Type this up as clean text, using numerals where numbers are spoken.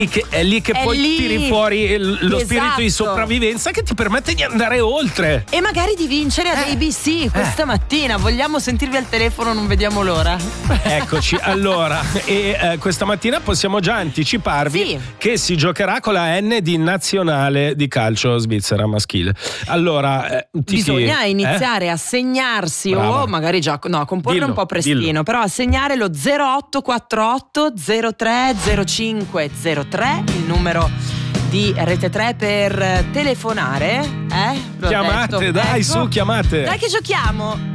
È lì che poi tiri fuori lo spirito di sopravvivenza che ti permette di andare oltre. E magari di vincere ad ABC questa mattina. Vogliamo sentirvi al telefono, non vediamo l'ora. Eccoci, allora, questa mattina possiamo già anticiparvi che si giocherà con la N di nazionale di calcio svizzera maschile. Allora, bisogna iniziare a segnarsi. Brava. O magari già comporre un po' prestino, però a segnare lo 0848 03 05 03, il numero di Rete 3 per telefonare. Chiamate, dai, su, chiamate. Dai che giochiamo.